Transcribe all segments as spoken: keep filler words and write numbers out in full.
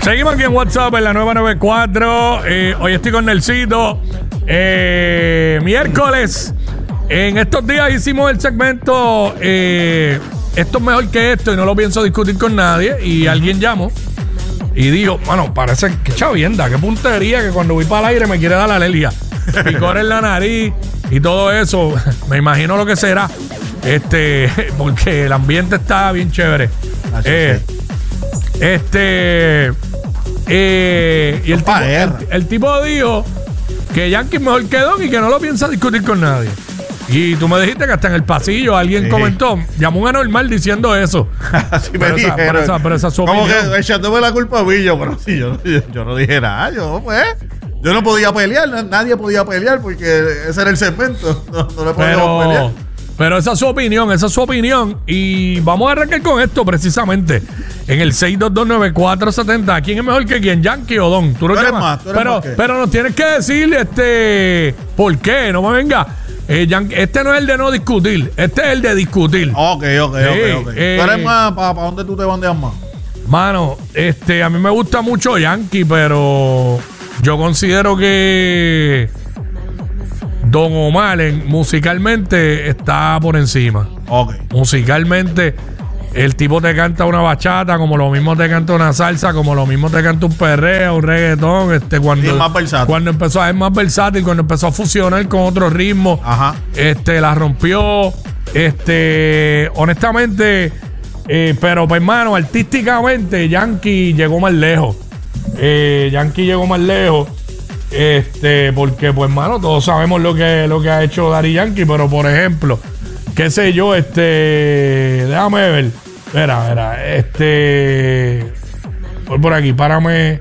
Seguimos aquí en WhatsApp en la nueva noventa y cuatro. Eh, hoy estoy con Nelsito. Eh, miércoles. En estos días hicimos el segmento eh, esto es mejor que esto y no lo pienso discutir con nadie. Y alguien llamó y dijo, bueno, parece que chavienda, qué puntería que cuando voy para el aire me quiere dar la alergia. Picor en la nariz y todo eso. Me imagino lo que será. Este, porque el ambiente está bien chévere. Eh, este eh, y el tipo, el, el tipo dijo que Yankee es mejor que Don y que no lo piensa discutir con nadie. Y tú me dijiste que hasta en el pasillo alguien sí. comentó, llamó un anormal diciendo eso. Así me pero, dije, esa, pero, esa, pero esa su como opinión. que echándome la culpa a mí, yo, pero sí, yo, yo, yo no dije nada, yo pues, yo no podía pelear, nadie podía pelear porque ese era el segmento, no, no le podíamos pelear. Pero esa es su opinión, esa es su opinión. Y vamos a arrancar con esto precisamente. En el seis dos dos nueve cuatro siete cero. ¿Quién es mejor que quién? ¿Yankee o Don? Tú, tú eres llamas? más, tú eres pero, más que... pero nos tienes que decir este por qué. No me venga. Eh, Yankee, este no es el de no discutir. Este es el de discutir. Ok, ok, sí, ok, ok. Eh, ¿Tú eres más? ¿Para pa dónde tú te bandeas más? Mano, este, a mí me gusta mucho Yankee, pero yo considero que Don Omar en, musicalmente está por encima. Ok. Musicalmente, el tipo te canta una bachata, como lo mismo te canta una salsa, como lo mismo te canta un perreo, un reggaetón. Este, cuando, es más versátil. Cuando empezó a ser más versátil, cuando empezó a fusionar con otros ritmos, Ajá. este, la rompió. Este, honestamente, eh, pero pues, hermano, artísticamente, Yankee llegó más lejos. Eh, Yankee llegó más lejos. Este, porque, pues, hermano, todos sabemos lo que, lo que ha hecho Daddy Yankee, pero por ejemplo, qué sé yo, este, déjame ver, espera, espera, este, voy por aquí, párame,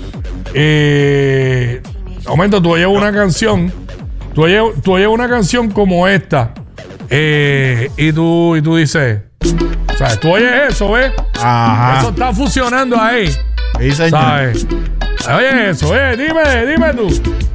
eh, momento, tú oyes una canción, tú oyes, tú oyes una canción como esta, eh, y tú, y tú dices, o sea, tú oyes eso, ¿ves? Ajá. Eso está funcionando ahí, Sí, señor. ¿sabes? Oye, eso, eh, dime, dime tú.